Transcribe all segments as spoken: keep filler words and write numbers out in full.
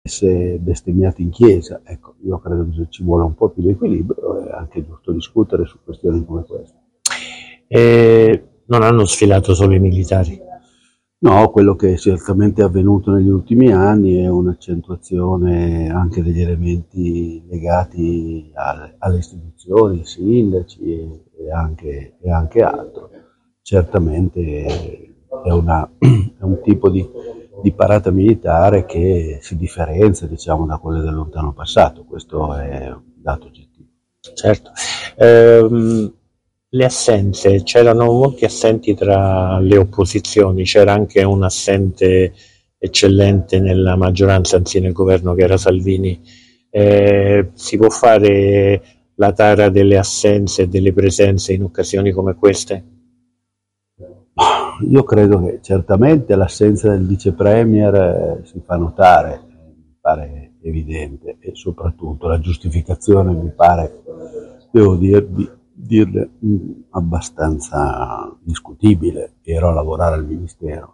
essere bestemmiati in chiesa. Ecco, io credo che ci vuole un po' più di equilibrio, è anche giusto discutere su questioni come queste. E non hanno sfilato solo i militari? No, quello che certamente è avvenuto negli ultimi anni è un'accentuazione anche degli elementi legati alle, alle istituzioni, sindaci e, e, anche, e anche altro. Certamente è, una, è un tipo di, di parata militare che si differenzia, diciamo, da quelle del lontano passato, questo è un dato oggettivo. Certo. Ehm, le assenze, c'erano molti assenti tra le opposizioni, c'era anche un assente eccellente nella maggioranza, anzi nel governo, che era Salvini. Eh, si può fare la tara delle assenze e delle presenze in occasioni come queste? Io credo che certamente l'assenza del vice premier eh, si fa notare, mi pare evidente, e soprattutto la giustificazione mi pare, devo dirvi, dirle, mh, abbastanza discutibile. Ero a lavorare al ministero,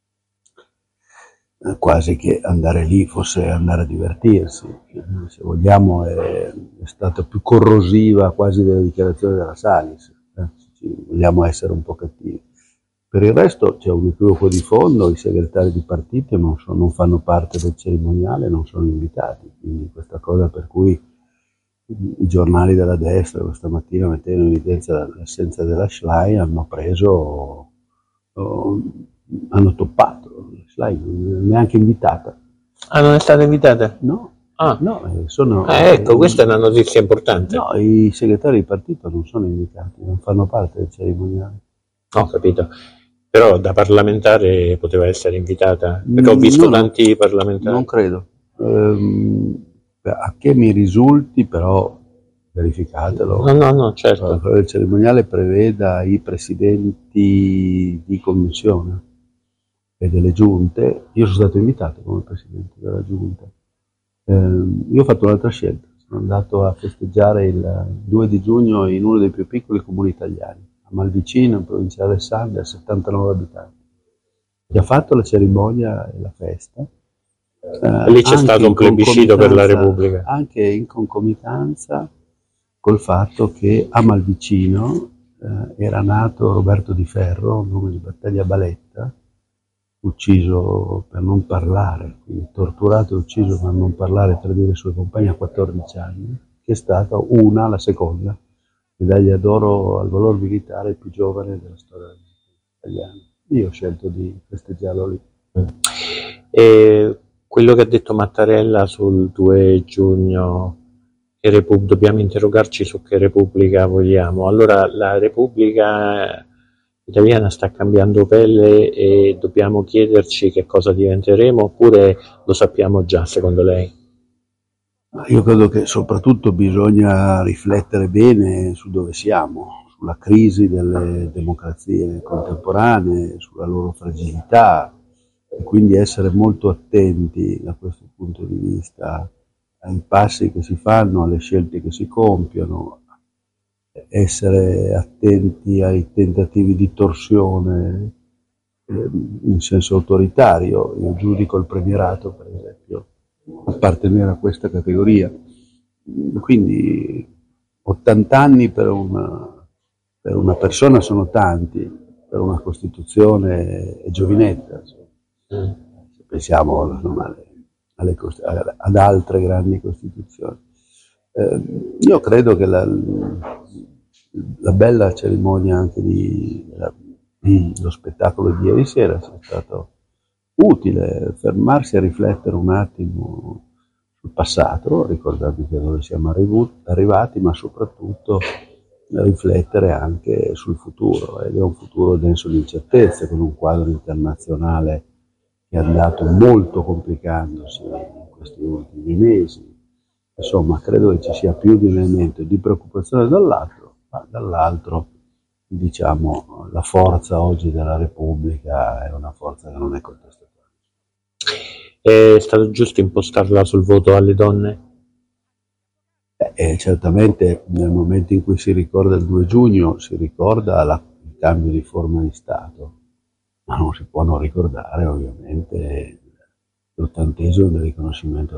eh, quasi che andare lì fosse andare a divertirsi, se vogliamo è, è stata più corrosiva quasi delle dichiarazioni della Salis, eh, se vogliamo essere un po' cattivi. Per il resto c'è un equivoco di fondo, i segretari di partito non, so, non fanno parte del cerimoniale, non sono invitati, quindi questa cosa per cui i giornali della destra questa mattina mettevano in evidenza l'assenza della Schlein, hanno preso, oh, hanno toppato, la Schlein non è neanche invitata. Ah, non è stata invitata? No. Ah, no sono, ah ecco, eh, questa è una notizia importante. No, i segretari di partito non sono invitati, non fanno parte del cerimoniale. Ho capito. Però da parlamentare poteva essere invitata? Perché ho visto no, tanti parlamentari. Non credo. Ehm, a che mi risulti, però verificatelo. No, no, no, certo. Il cerimoniale preveda i presidenti di commissione e delle giunte. Io sono stato invitato come presidente della giunta. Ehm, io ho fatto un'altra scelta. Sono andato a festeggiare il due di giugno in uno dei più piccoli comuni italiani, a Malvicino, in provincia di Alessandria, settantanove abitanti. Chi ha fatto la cerimonia e la festa. Eh, lì c'è stato un plebiscito per la Repubblica. Anche in concomitanza col fatto che a Malvicino eh, era nato Roberto Di Ferro, nome di battaglia Baletta, ucciso per non parlare, quindi torturato e ucciso per non parlare e tradire i suoi compagni a quattordici anni, che è stata una, la seconda, medaglia d'oro al valor militare più giovane della storia italiana. Io ho scelto di festeggiarlo lì. E quello che ha detto Mattarella sul due giugno, che Repub- dobbiamo interrogarci su che Repubblica vogliamo. Allora, la Repubblica italiana sta cambiando pelle e dobbiamo chiederci che cosa diventeremo, oppure lo sappiamo già, secondo lei? Io credo che soprattutto bisogna riflettere bene su dove siamo, sulla crisi delle democrazie contemporanee, sulla loro fragilità, e quindi essere molto attenti da questo punto di vista ai passi che si fanno, alle scelte che si compiono, essere attenti ai tentativi di torsione eh, in senso autoritario. Io giudico il premierato, per esempio, appartenere a questa categoria. Quindi ottanta anni per una, per una persona sono tanti, per una Costituzione è giovinetta. Se pensiamo insomma, alle, alle, ad altre grandi Costituzioni. Eh, io credo che la, la bella cerimonia anche di la, lo spettacolo di ieri sera sia stato utile, fermarsi a riflettere un attimo sul passato, ricordarvi da dove siamo arrivati, ma soprattutto riflettere anche sul futuro, ed è un futuro denso di incertezze, con un quadro internazionale che è andato molto complicandosi in questi ultimi mesi. Insomma, credo che ci sia più di un elemento di preoccupazione dall'altro, ma dall'altro, diciamo, la forza oggi della Repubblica è una forza che non è contestata. È stato giusto impostarla sul voto alle donne? Eh, certamente nel momento in cui si ricorda il due giugno si ricorda la, il cambio di forma di Stato, ma non si può non ricordare ovviamente l'ottantesimo del riconoscimento